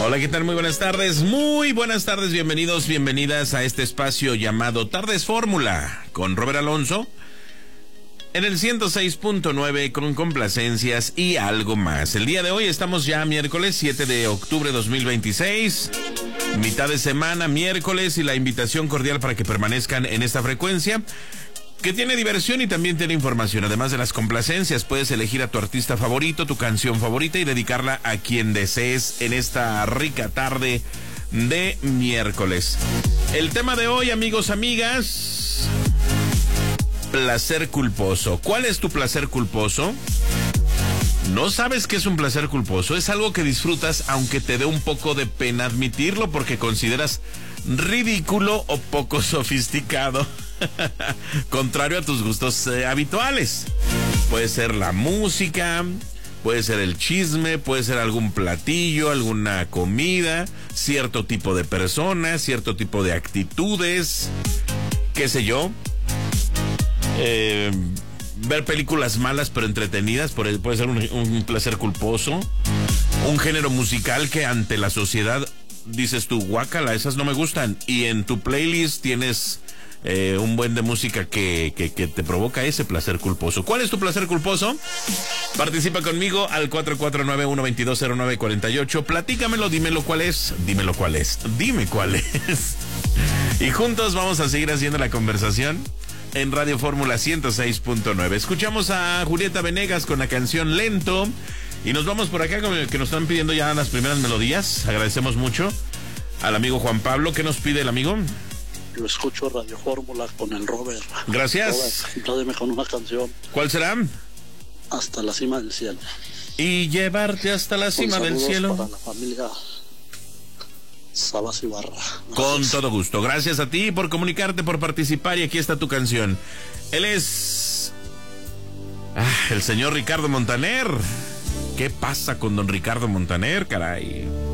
Hola, ¿qué tal? Muy buenas tardes. Muy buenas tardes. Bienvenidos, bienvenidas a este espacio llamado Tardes Fórmula con Robert Alonso en el 106.9 con complacencias y algo más. El día de hoy estamos ya miércoles 7 de octubre 2026, mitad de semana, miércoles, y la invitación cordial para que permanezcan en esta frecuencia que tiene diversión y también tiene información. Además de las complacencias, puedes elegir a tu artista favorito, tu canción favorita y dedicarla a quien desees en esta rica tarde de miércoles. El tema de hoy, amigos, amigas: placer culposo. ¿Cuál es tu placer culposo? ¿No sabes qué es un placer culposo? Es algo que disfrutas aunque te dé un poco de pena admitirlo porque consideras ridículo o poco sofisticado. Contrario a tus gustos habituales. Puede ser la música, puede ser el chisme, puede ser algún platillo, alguna comida, cierto tipo de personas, cierto tipo de actitudes, qué sé yo. Ver películas malas pero entretenidas puede ser un placer culposo. Un género musical que ante la sociedad dices tú, guácala, esas no me gustan, y en tu playlist tienes un buen de música que te provoca ese placer culposo. ¿Cuál es tu placer culposo? Participa conmigo al 449-122-0948. Platícamelo, dímelo cuál es. Dime cuál es. Y juntos vamos a seguir haciendo la conversación en Radio Fórmula 106.9. Escuchamos a Julieta Venegas con la canción Lento. Y nos vamos por acá con el que nos están pidiendo ya las primeras melodías. Agradecemos mucho al amigo Juan Pablo. ¿Qué nos pide el amigo? Yo escucho Radio Fórmula con el Robert. Gracias. Robert, dime con una canción. ¿Cuál será? Hasta la cima del cielo. Y llevarte hasta la cima del cielo. Para la familia Sabas Ibarra. Con todo gusto. Gracias a ti por comunicarte, por participar, y aquí está tu canción. Él es el señor Ricardo Montaner. ¿Qué pasa con don Ricardo Montaner, caray?